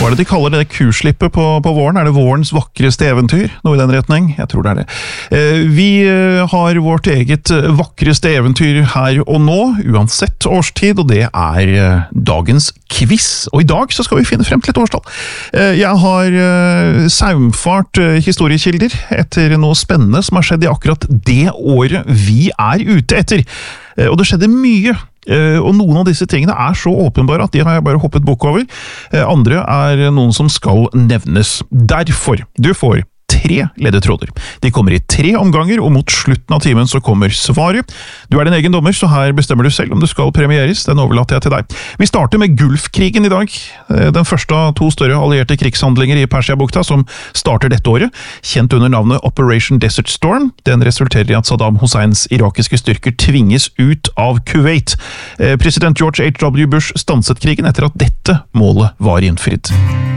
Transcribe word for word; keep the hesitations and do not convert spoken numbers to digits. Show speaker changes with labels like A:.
A: Hva er det de kaller det kurslippet på, på våren? Er det vårens vakreste eventyr? Noe i den retning? Jeg tror det er det. Eh, vi har vårt eget vakreste eventyr her og nå, uansett årstid, og det er eh, dagens quiz. Og i dag så skal vi finne frem til et årstall. Eh, jeg har eh, saumfart eh, historiekilder etter noe spennende som har skjedd i akkurat det året vi er ute etter. Eh, og det skjedde mye. Uh, og noen av disse tingene er så åpenbare at de har jeg bare hoppet bukk over. Uh, andre er noen som skal nevnes. Derfor, du får tre ledetråder. De kommer i tre omganger, og mot slutten av timen så kommer svaret. Du er din egen dommer, så her bestemmer du selv om du skal premieres. Den overlater jeg til deg. Vi starter med Gulfkrigen i dag. Den første av to større allierte krigshandlinger i Persiabukta som starter dette året, kjent under navnet Operation Desert Storm. Den resulterer i at Saddam Husseins irakiske styrker tvinges ut av Kuwait. President George H W Bush stanset krigen etter at dette målet var innfridd.